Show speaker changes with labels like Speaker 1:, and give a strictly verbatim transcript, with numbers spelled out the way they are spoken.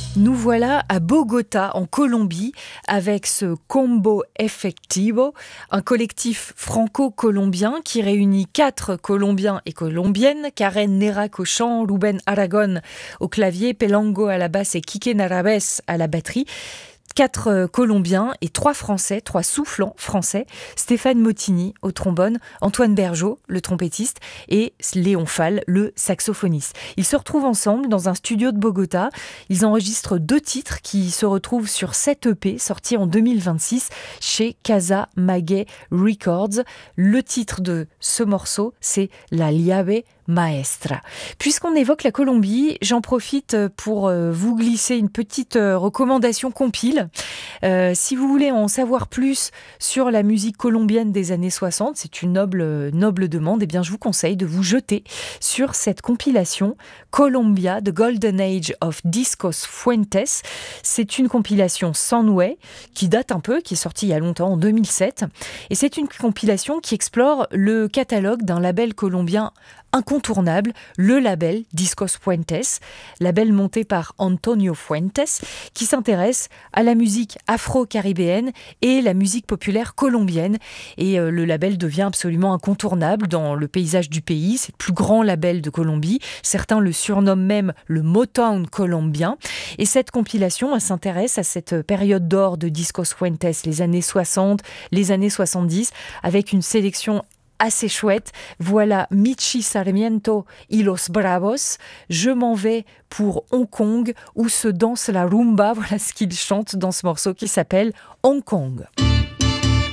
Speaker 1: Nous voilà à Bogota, en Colombie, avec ce Combo Efectivo, un collectif franco-colombien qui réunit quatre Colombiens et Colombiennes, Karen Nerak au chant, Ruben Aragon au clavier, Pelango à la basse et Quique Narabes à la batterie. Quatre euh, Colombiens et trois Français, trois soufflants français, Stéphane Motini au trombone, Antoine Bergeau, le trompettiste, et Léon Fall, le saxophoniste. Ils se retrouvent ensemble dans un studio de Bogota. Ils enregistrent deux titres qui se retrouvent sur sept E P sortis en deux mille vingt-six chez Casa Maguey Records. Le titre de ce morceau, c'est La Llave Maestra. Puisqu'on évoque la Colombie, j'en profite pour vous glisser une petite recommandation compile. Euh, si vous voulez en savoir plus sur la musique colombienne des années soixante, c'est une noble, noble demande, et bien je vous conseille de vous jeter sur cette compilation Colombia, The Golden Age of Discos Fuentes. C'est une compilation Soundway qui date un peu, qui est sortie il y a longtemps, en deux mille sept. Et c'est une compilation qui explore le catalogue d'un label colombien incontournable, le label Discos Fuentes, label monté par Antonio Fuentes, qui s'intéresse à la musique afro-caribéenne et la musique populaire colombienne. Et euh, le label devient absolument incontournable dans le paysage du pays. C'est le plus grand label de Colombie. Certains le surnomment même le Motown colombien. Et cette compilation, elle s'intéresse à cette période d'or de Discos Fuentes, les années soixante, les années soixante-dix, avec une sélection assez chouette. Voilà Michi Sarmiento y Los Bravos. Je m'en vais pour Hong Kong où se danse la rumba. Voilà ce qu'il chante dans ce morceau qui s'appelle Hong Kong.